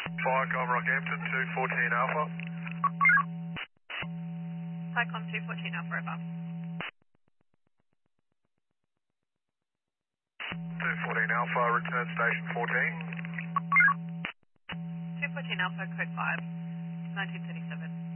Viacom Rockhampton 214 Alpha. Cyclone 214 Alpha over. 214 Alpha, return station 14. 214 Alpha, code 5, 1937.